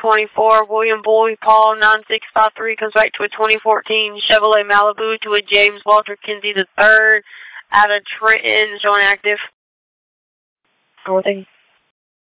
24, William Boy, Paul 9653, comes back to a 2014 Chevrolet Malibu to a James Walter Kinsey III out of Trenton, showing active. One more thing.